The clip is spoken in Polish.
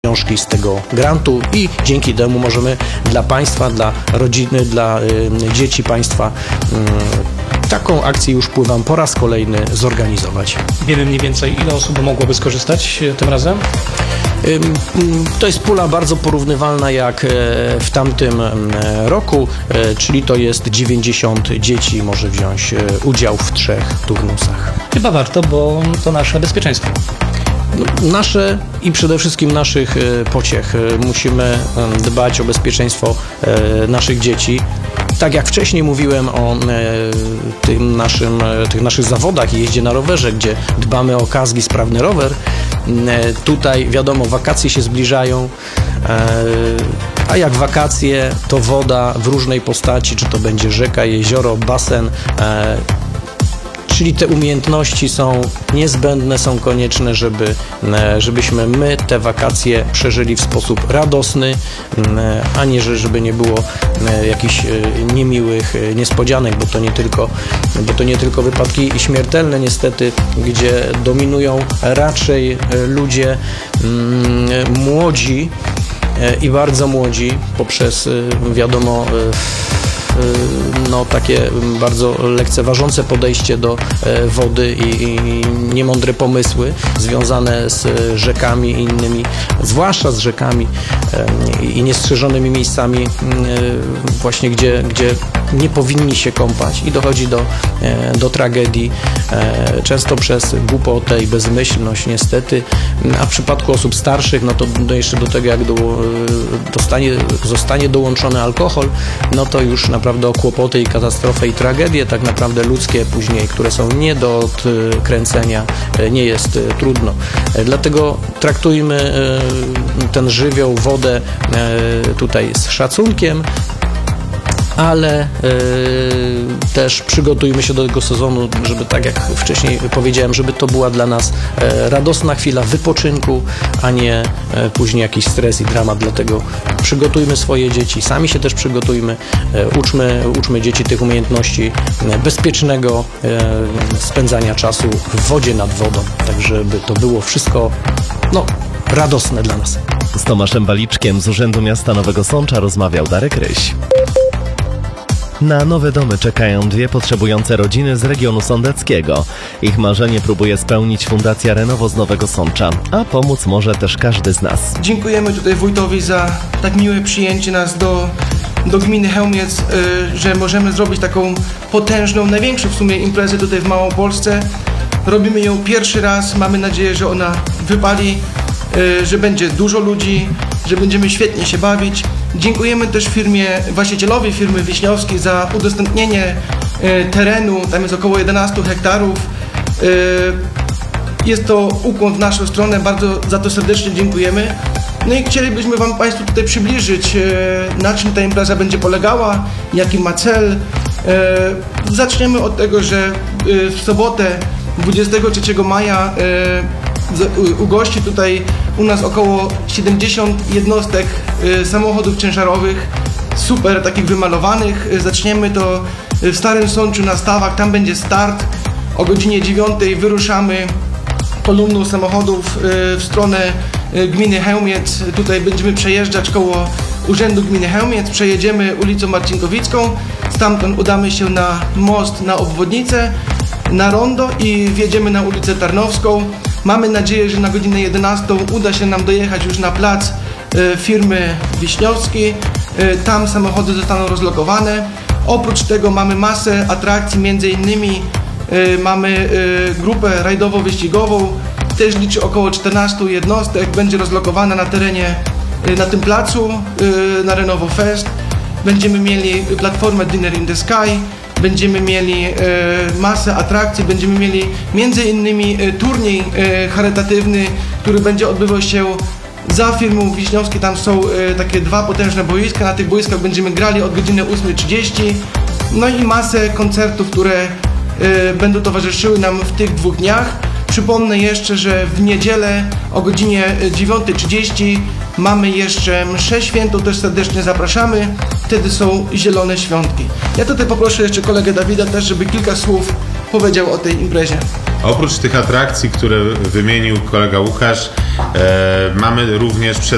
pieniążki z tego grantu i dzięki temu możemy dla państwa, dla rodziny, dla dzieci państwa taką akcję już pływam po raz kolejny zorganizować. Wiemy mniej więcej, ile osób mogłoby skorzystać tym razem? To jest pula bardzo porównywalna jak w tamtym roku, czyli to jest 90 dzieci może wziąć udział w 3 turnusach. Chyba warto, bo to nasze bezpieczeństwo. Nasze i przede wszystkim naszych pociech. Musimy dbać o bezpieczeństwo naszych dzieci. Tak jak wcześniej mówiłem o tych naszych zawodach i jeździe na rowerze, gdzie dbamy o kask i sprawny rower, tutaj wiadomo, wakacje się zbliżają, a jak wakacje, to woda w różnej postaci, czy to będzie rzeka, jezioro, basen, czyli te umiejętności są niezbędne, są konieczne, żebyśmy my te wakacje przeżyli w sposób radosny, a nie, żeby nie było jakichś niemiłych niespodzianek, bo to nie tylko wypadki śmiertelne niestety, gdzie dominują raczej ludzie młodzi i bardzo młodzi poprzez wiadomo takie bardzo lekceważące podejście do wody i niemądre pomysły związane z rzekami i innymi, zwłaszcza z rzekami i niestrzeżonymi miejscami właśnie, gdzie nie powinni się kąpać i dochodzi do tragedii, często przez głupotę i bezmyślność niestety, a w przypadku osób starszych, to jeszcze do tego jak zostanie dołączony alkohol, to już naprawdę o kłopoty i katastrofę i tragedie tak naprawdę ludzkie później, które są nie do odkręcenia, nie jest trudno. Dlatego traktujmy ten żywioł, wodę tutaj z szacunkiem, ale też przygotujmy się do tego sezonu, żeby tak jak wcześniej powiedziałem, żeby to była dla nas radosna chwila wypoczynku, a nie później jakiś stres i dramat. Dlatego przygotujmy swoje dzieci, sami się też przygotujmy, uczmy dzieci tych umiejętności bezpiecznego spędzania czasu w wodzie, nad wodą, tak żeby to było wszystko radosne dla nas. Z Tomaszem Waliczkiem z Urzędu Miasta Nowego Sącza rozmawiał Darek Ryś. Na nowe domy czekają 2 potrzebujące rodziny z regionu sądeckiego. Ich marzenie próbuje spełnić Fundacja Renowo z Nowego Sącza, a pomóc może też każdy z nas. Dziękujemy tutaj wójtowi za tak miłe przyjęcie nas do gminy Chełmiec, że możemy zrobić taką potężną, największą w sumie imprezę tutaj w Małopolsce. Robimy ją pierwszy raz, mamy nadzieję, że ona wypali, że będzie dużo ludzi, że będziemy świetnie się bawić. Dziękujemy też właścicielowi firmy Wiśniowskiej za udostępnienie terenu, tam jest około 11 hektarów. Jest to ukłon w naszą stronę, bardzo za to serdecznie dziękujemy. I chcielibyśmy Państwu tutaj przybliżyć, na czym ta impreza będzie polegała, jaki ma cel. Zaczniemy od tego, że w sobotę 23 maja ugości tutaj u nas około 70 jednostek samochodów ciężarowych, super takich wymalowanych. Zaczniemy to w Starym Sączu na Stawach, tam będzie start. O godzinie 9 wyruszamy kolumną samochodów w stronę gminy Chełmiec. Tutaj będziemy przejeżdżać koło Urzędu Gminy Chełmiec, przejedziemy ulicą Marcinkowicką, stamtąd udamy się na most, na obwodnicę, na rondo i wjedziemy na ulicę Tarnowską. Mamy nadzieję, że na godzinę 11 uda się nam dojechać już na plac firmy Wiśniowskiej. Tam samochody zostaną rozlokowane. Oprócz tego mamy masę atrakcji, między innymi mamy grupę rajdowo-wyścigową, też liczy około 14 jednostek, będzie rozlokowana na terenie, na tym placu, na Renovo Fest. Będziemy mieli platformę Dinner in the Sky, będziemy mieli masę atrakcji, będziemy mieli między innymi turniej charytatywny, który będzie odbywał się za firmą Wiśniowskiej. Tam są takie 2 potężne boiska, na tych boiskach będziemy grali od godziny 8:30. I masę koncertów, które będą towarzyszyły nam w tych 2 dniach. Przypomnę jeszcze, że w niedzielę o godzinie 9:30 mamy jeszcze mszę świętą, też serdecznie zapraszamy. Wtedy są zielone świątki. Ja tutaj poproszę jeszcze kolegę Dawida też, żeby kilka słów powiedział o tej imprezie. Oprócz tych atrakcji, które wymienił kolega Łukasz, mamy również przed